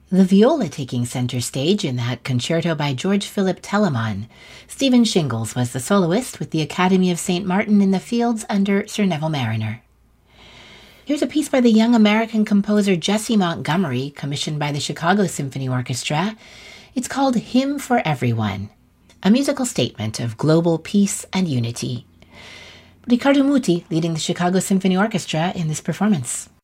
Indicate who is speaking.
Speaker 1: The viola taking center stage in that concerto by George Philip Telemann. Stephen Shingles was the soloist with the Academy of St. Martin in the Fields under Sir Neville Marriner. Here's a piece by the young American composer Jessie Montgomery, commissioned by the Chicago Symphony Orchestra. It's called Hymn for Everyone, a musical statement of global peace and unity. Riccardo Muti leading the Chicago Symphony Orchestra in this performance.